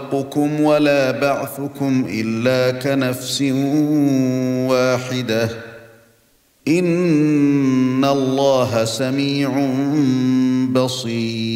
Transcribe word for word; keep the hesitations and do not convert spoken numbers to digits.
خلقكم ولا بعثكم إلا كنفس واحدة إن الله سميع بصير.